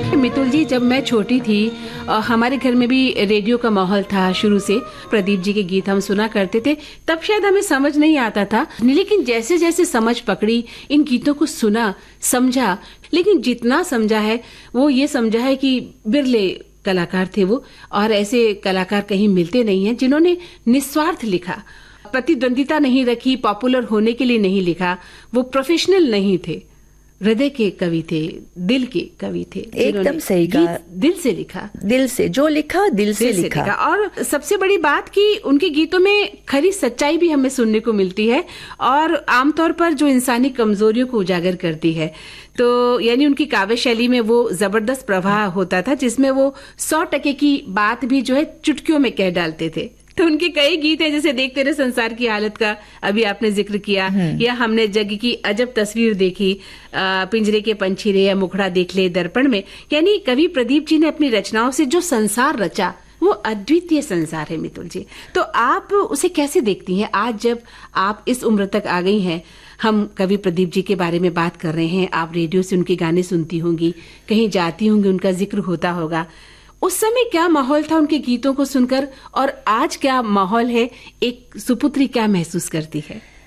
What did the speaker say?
मितुल जी, जब मैं छोटी थी हमारे घर में भी रेडियो का माहौल था। शुरू से प्रदीप जी के गीत हम सुना करते थे। तब शायद हमें समझ नहीं आता था, लेकिन जैसे जैसे समझ पकड़ी, इन गीतों को सुना, समझा। लेकिन जितना समझा है वो ये समझा है कि बिरले कलाकार थे वो, और ऐसे कलाकार कहीं मिलते नहीं हैं जिन्होंने निस्वार्थ लिखा, प्रतिद्वंदिता नहीं रखी, पॉपुलर होने के लिए नहीं लिखा। वो प्रोफेशनल नहीं थे, हृदय के कवि थे, दिल के कवि थे। एकदम सही कहा। दिल से लिखा, दिल से जो लिखा, दिल से लिखा। और सबसे बड़ी बात कि उनके गीतों में खरी सच्चाई भी हमें सुनने को मिलती है, और आमतौर पर जो इंसानी कमजोरियों को उजागर करती है। तो यानी उनकी काव्य शैली में वो जबरदस्त प्रवाह होता था, जिसमें वो 100% की बात भी जो है चुटकियों में कह डालते थे। तो उनके कई गीत हैं, जैसे देखते रहे संसार की हालत का अभी आपने जिक्र किया, या हमने जग की अजब तस्वीर देखी, पिंजरे के पंछी रे, या मुखड़ा देख ले दर्पण में। यानी कवि प्रदीप जी ने अपनी रचनाओं से जो संसार रचा, वो अद्वितीय संसार है मितुल जी। तो आप उसे कैसे देखती हैं आज जब आप इस उम्र तक आ गई हैं? हम कवि प्रदीप जी के बारे में बात कर रहे हैं, आप रेडियो से उनके गाने सुनती होंगी, कहीं जाती होंगी, उनका जिक्र होता होगा। उस समय क्या माहौल था उनके गीतों को सुनकर, और आज क्या माहौल है? एक सुपुत्री क्या महसूस करती है?